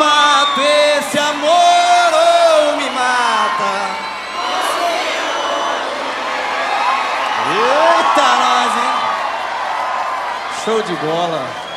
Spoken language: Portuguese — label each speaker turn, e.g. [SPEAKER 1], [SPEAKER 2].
[SPEAKER 1] mato esse amor ou me mata. Eita, nós, hein? Show de bola.